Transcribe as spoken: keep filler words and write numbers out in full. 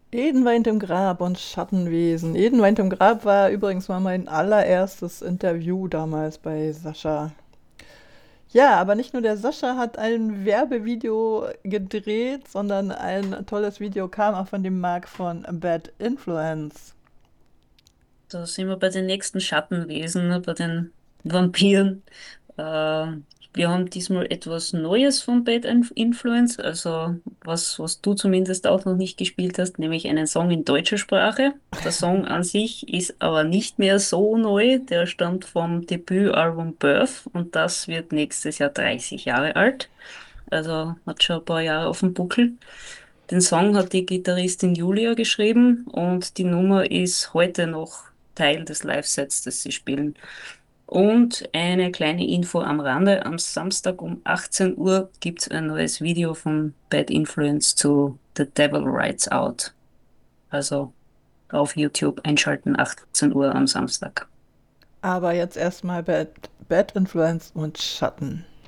Eden weint im Grab und Schattenwesen. Eden weint im Grab war übrigens mal mein allererstes Interview damals bei Sascha. Ja, aber nicht nur der Sascha hat ein Werbevideo gedreht, sondern ein tolles Video kam auch von dem Marc von Bad Influence. Da sind wir bei den nächsten Schattenwesen, ne, bei den Vampiren. Äh, Wir haben diesmal etwas Neues von Bad Inf- Influence, also was, was du zumindest auch noch nicht gespielt hast, nämlich einen Song in deutscher Sprache. Der Song an sich ist aber nicht mehr so neu. Der stammt vom Debütalbum Birth und das wird nächstes Jahr dreißig Jahre alt. Also hat schon ein paar Jahre auf dem Buckel. Den Song hat die Gitarristin Julia geschrieben und die Nummer ist heute noch Teil des Live-Sets, das sie spielen. Und eine kleine Info am Rande. Am Samstag um achtzehn Uhr gibt es ein neues Video von Bad Influence zu The Devil Rides Out. Also auf YouTube einschalten, achtzehn Uhr am Samstag. Aber jetzt erstmal Bad, Bad Influence und Schatten.